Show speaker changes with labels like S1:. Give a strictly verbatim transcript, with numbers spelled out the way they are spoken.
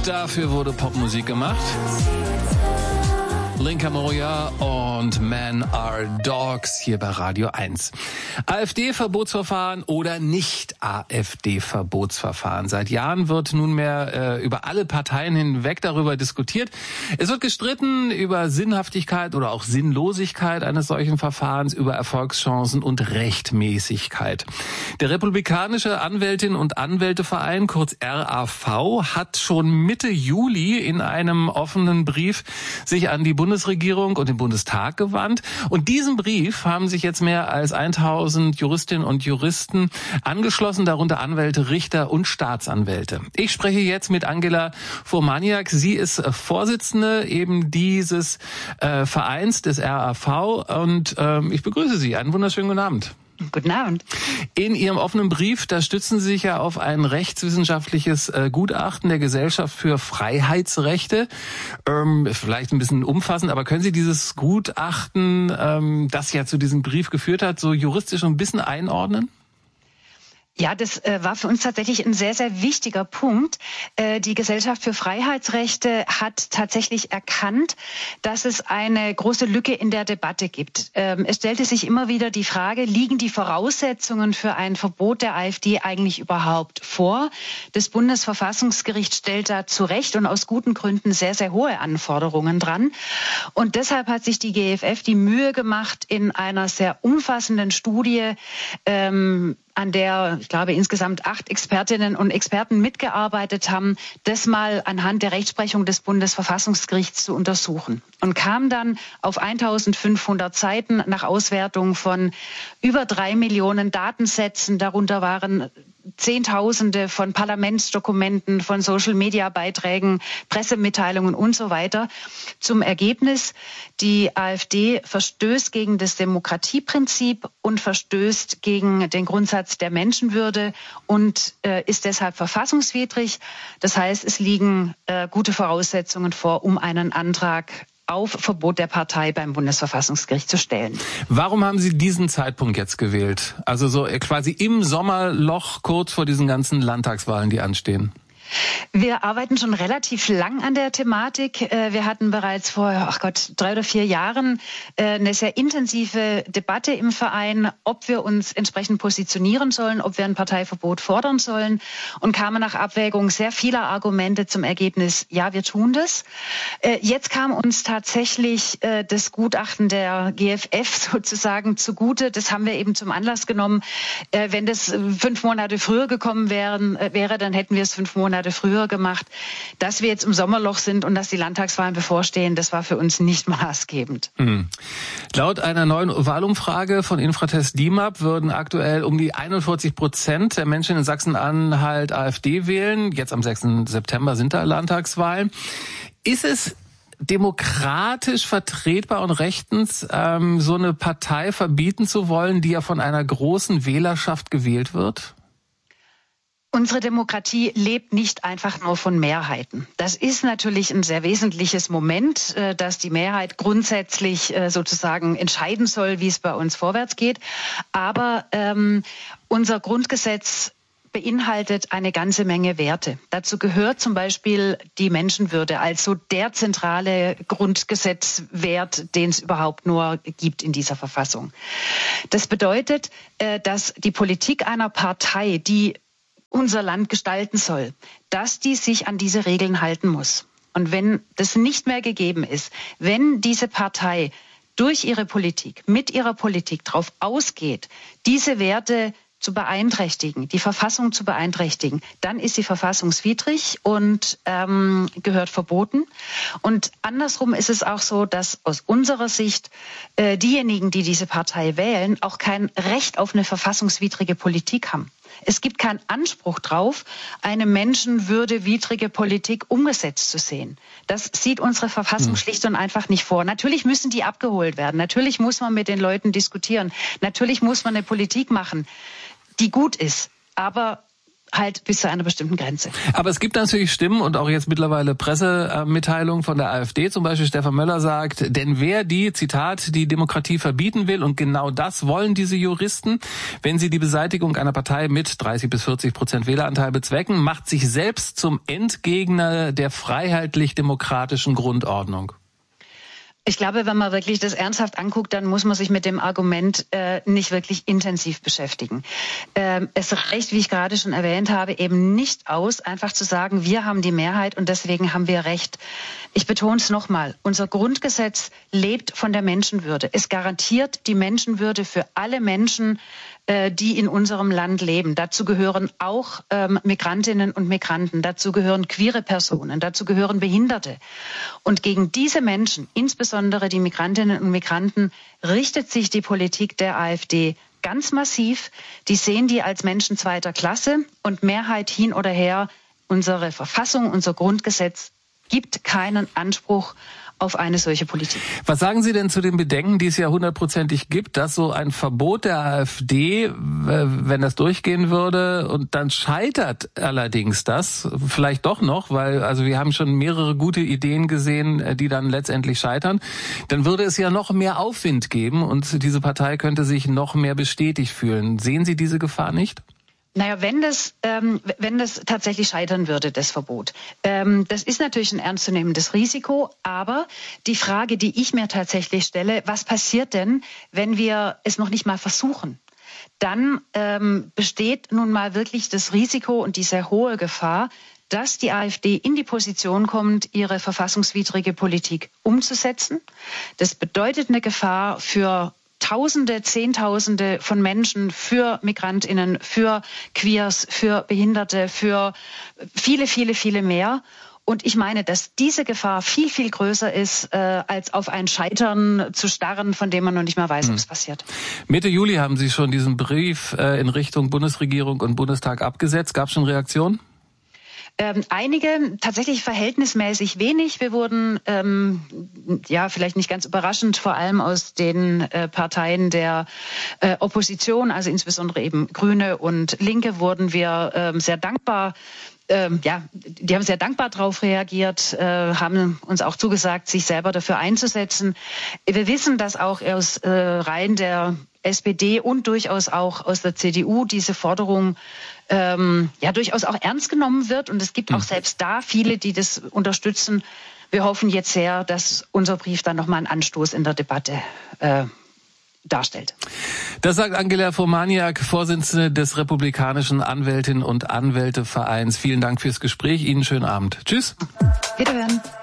S1: Dafür wurde Popmusik gemacht. Linka Moria und Men Are Dogs hier bei Radio eins. AfD-Verbotsverfahren oder Nicht-AfD-Verbotsverfahren. Seit Jahren wird nunmehr äh, über alle Parteien hinweg darüber diskutiert. Es wird gestritten über Sinnhaftigkeit oder auch Sinnlosigkeit eines solchen Verfahrens, über Erfolgschancen und Rechtmäßigkeit. Der Republikanische Anwältinnen- und Anwälteverein, kurz R A V, hat schon Mitte Juli in einem offenen Brief sich an die Bundesregierung und den Bundestag gewandt. Und diesem Brief haben sich jetzt mehr als tausend Juristinnen und Juristen angeschlossen, darunter Anwälte, Richter und Staatsanwälte. Ich spreche jetzt mit Angela Furmaniak. Sie ist Vorsitzende eben dieses äh, Vereins des R A V und ähm, ich begrüße Sie. Einen wunderschönen guten Abend.
S2: Guten Abend.
S1: In Ihrem offenen Brief, da stützen Sie sich ja auf ein rechtswissenschaftliches äh, Gutachten der Gesellschaft für Freiheitsrechte. Ähm, vielleicht ein bisschen umfassend, aber können Sie dieses Gutachten, ähm, das ja zu diesem Brief geführt hat, so juristisch ein bisschen einordnen?
S2: Ja, das äh, war für uns tatsächlich ein sehr, sehr wichtiger Punkt. Äh, die Gesellschaft für Freiheitsrechte hat tatsächlich erkannt, dass es eine große Lücke in der Debatte gibt. Ähm, es stellte sich immer wieder die Frage, liegen die Voraussetzungen für ein Verbot der AfD eigentlich überhaupt vor? Das Bundesverfassungsgericht stellt da zu Recht und aus guten Gründen sehr, sehr hohe Anforderungen dran. Und deshalb hat sich die G F F die Mühe gemacht, in einer sehr umfassenden Studie, ähm, an der, ich glaube, insgesamt acht Expertinnen und Experten mitgearbeitet haben, das mal anhand der Rechtsprechung des Bundesverfassungsgerichts zu untersuchen. Und kam dann auf eintausendfünfhundert Seiten nach Auswertung von über drei Millionen Datensätzen. Darunter waren Zehntausende von Parlamentsdokumenten, von Social-Media-Beiträgen, Pressemitteilungen und so weiter zum Ergebnis, die AfD verstößt gegen das Demokratieprinzip und verstößt gegen den Grundsatz der Menschenwürde und äh, ist deshalb verfassungswidrig. Das heißt, es liegen äh, gute Voraussetzungen vor, um einen Antrag auf Verbot der Partei beim Bundesverfassungsgericht zu stellen.
S1: Warum haben Sie diesen Zeitpunkt jetzt gewählt? Also so quasi im Sommerloch kurz vor diesen ganzen Landtagswahlen, die anstehen.
S2: Wir arbeiten schon relativ lang an der Thematik. Wir hatten bereits vor, ach Gott, drei oder vier Jahren eine sehr intensive Debatte im Verein, ob wir uns entsprechend positionieren sollen, ob wir ein Parteiverbot fordern sollen und kamen nach Abwägung sehr vieler Argumente zum Ergebnis, ja, wir tun das. Jetzt kam uns tatsächlich das Gutachten der G F F sozusagen zugute. Das haben wir eben zum Anlass genommen. Wenn das fünf Monate früher gekommen wären, wäre, dann hätten wir es fünf Monate früher gemacht. Dass wir jetzt im Sommerloch sind und dass die Landtagswahlen bevorstehen, das war für uns nicht maßgebend.
S1: Mhm. Laut einer neuen Wahlumfrage von Infratest D I M A P würden aktuell um die einundvierzig Prozent der Menschen in Sachsen-Anhalt AfD wählen. Jetzt am sechsten September sind da Landtagswahlen. Ist es demokratisch vertretbar und rechtens, ähm, so eine Partei verbieten zu wollen, die ja von einer großen Wählerschaft gewählt wird?
S2: Unsere Demokratie lebt nicht einfach nur von Mehrheiten. Das ist natürlich ein sehr wesentliches Moment, dass die Mehrheit grundsätzlich sozusagen entscheiden soll, wie es bei uns vorwärts geht. Aber ähm, unser Grundgesetz beinhaltet eine ganze Menge Werte. Dazu gehört zum Beispiel die Menschenwürde, also der zentrale Grundgesetzwert, den es überhaupt nur gibt in dieser Verfassung. Das bedeutet, dass die Politik einer Partei, die unser Land gestalten soll, dass die sich an diese Regeln halten muss. Und wenn das nicht mehr gegeben ist, wenn diese Partei durch ihre Politik, mit ihrer Politik darauf ausgeht, diese Werte zu beeinträchtigen, die Verfassung zu beeinträchtigen, dann ist sie verfassungswidrig und ähm, gehört verboten. Und andersrum ist es auch so, dass aus unserer Sicht äh, diejenigen, die diese Partei wählen, auch kein Recht auf eine verfassungswidrige Politik haben. Es gibt keinen Anspruch drauf, eine menschenwürdewidrige Politik umgesetzt zu sehen. Das sieht unsere Verfassung schlicht und einfach nicht vor. Natürlich müssen die abgeholt werden. Natürlich muss man mit den Leuten diskutieren. Natürlich muss man eine Politik machen, die gut ist. Aber halt bis zu einer bestimmten Grenze.
S1: Aber es gibt natürlich Stimmen und auch jetzt mittlerweile Pressemitteilungen von der AfD, zum Beispiel Stefan Möller sagt, denn wer die, Zitat, die Demokratie verbieten will, und genau das wollen diese Juristen, wenn sie die Beseitigung einer Partei mit dreißig bis vierzig Prozent Wähleranteil bezwecken, macht sich selbst zum Endgegner der freiheitlich-demokratischen Grundordnung.
S2: Ich glaube, wenn man wirklich das ernsthaft anguckt, dann muss man sich mit dem Argument äh, nicht wirklich intensiv beschäftigen. Ähm, es reicht, wie ich gerade schon erwähnt habe, eben nicht aus, einfach zu sagen, wir haben die Mehrheit und deswegen haben wir Recht. Ich betone es nochmal, unser Grundgesetz lebt von der Menschenwürde. Es garantiert die Menschenwürde für alle Menschen, äh, die in unserem Land leben. Dazu gehören auch ähm, Migrantinnen und Migranten, dazu gehören queere Personen, dazu gehören Behinderte. Und gegen diese Menschen, insbesondere die Migrantinnen und Migranten, richtet sich die Politik der AfD ganz massiv. Die sehen die als Menschen zweiter Klasse und Mehrheit hin oder her. Unsere Verfassung, unser Grundgesetz gibt keinen Anspruch auf eine solche Politik.
S1: Was sagen Sie denn zu den Bedenken, die es ja hundertprozentig gibt, dass so ein Verbot der AfD, wenn das durchgehen würde, und dann scheitert allerdings das vielleicht doch noch, weil also wir haben schon mehrere gute Ideen gesehen, die dann letztendlich scheitern, dann würde es ja noch mehr Aufwind geben und diese Partei könnte sich noch mehr bestätigt fühlen. Sehen Sie diese Gefahr nicht?
S2: Naja, wenn das, ähm, wenn das tatsächlich scheitern würde, das Verbot, ähm, das ist natürlich ein ernstzunehmendes Risiko. Aber die Frage, die ich mir tatsächlich stelle, was passiert denn, wenn wir es noch nicht mal versuchen? Dann ähm, besteht nun mal wirklich das Risiko und die sehr hohe Gefahr, dass die AfD in die Position kommt, ihre verfassungswidrige Politik umzusetzen. Das bedeutet eine Gefahr für Tausende, Zehntausende von Menschen, für MigrantInnen, für Queers, für Behinderte, für viele, viele, viele mehr. Und ich meine, dass diese Gefahr viel, viel größer ist, äh, als auf ein Scheitern zu starren, von dem man noch nicht mal weiß, hm. ob es passiert.
S1: Mitte Juli haben Sie schon diesen Brief äh, in Richtung Bundesregierung und Bundestag abgesetzt. Gab es schon Reaktionen?
S2: Ähm, einige, tatsächlich verhältnismäßig wenig. Wir wurden, ähm, ja, vielleicht nicht ganz überraschend, vor allem aus den äh, Parteien der äh, Opposition, also insbesondere eben Grüne und Linke, wurden wir ähm, sehr dankbar. Ähm, ja, die haben sehr dankbar darauf reagiert, äh, haben uns auch zugesagt, sich selber dafür einzusetzen. Wir wissen, dass auch aus äh, Reihen der S P D und durchaus auch aus der C D U diese Forderung ähm, ja durchaus auch ernst genommen wird. Und es gibt auch selbst da viele, die das unterstützen. Wir hoffen jetzt sehr, dass unser Brief dann nochmal einen Anstoß in der Debatte äh, darstellt.
S1: Das sagt Angela Formaniak, Vorsitzende des Republikanischen Anwältinnen und Anwältevereins. Vielen Dank fürs Gespräch. Ihnen schönen Abend. Tschüss.
S2: Wiederhören.